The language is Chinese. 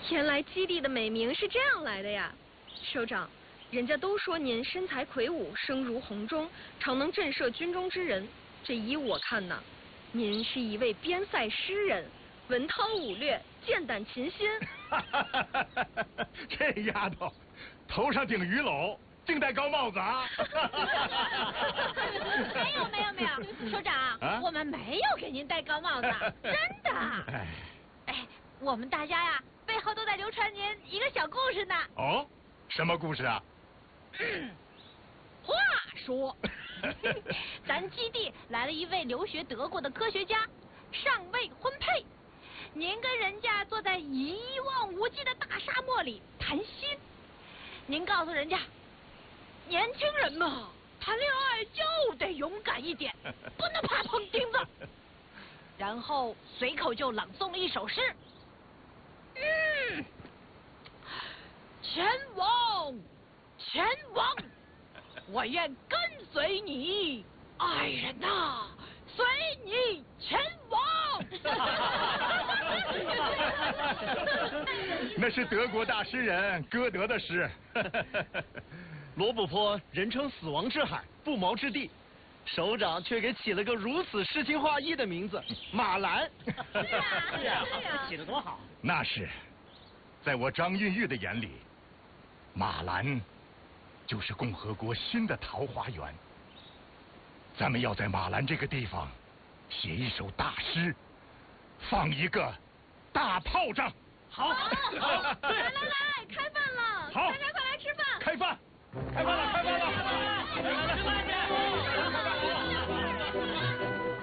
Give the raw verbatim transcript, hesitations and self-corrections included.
原来基地的美名是这样来的呀，首长。人家都说您身材魁梧，声如洪钟，常能震慑军中之人。这依我看呐，您是一位边塞诗人，文韬武略，剑胆琴心。 这丫头，头上顶鱼篓，净戴高帽子啊！ 没有没有没有，首长，啊、我们没有给您戴高帽子，真的。哎，哎，我们大家呀，背后都在流传您一个小故事呢。 哦，什么故事啊？ 嗯，话说，咱基地来了一位留学德国的科学家，尚未婚配。您跟人家坐在一望无际的大沙漠里谈心，您告诉人家，年轻人嘛，谈恋爱就得勇敢一点，不能怕碰钉子。然后随口就朗诵了一首诗，嗯，前往。前往，我愿跟随你，爱人呐、啊，随你前往。 那是德国大诗人歌德的诗。 罗布泊人称死亡之海，不毛之地，首长却给起了个如此诗情画意的名字马兰。 是啊，是啊， 起得多好。 那是，在我张韵玉的眼里，马兰就是共和国新的桃花源。咱们要在马兰这个地方写一首大诗，放一个大炮仗。 好， 好，来来来，开饭了！ 好， 大家快来吃饭！ 开饭，开饭了，开饭了！ 吃饭去！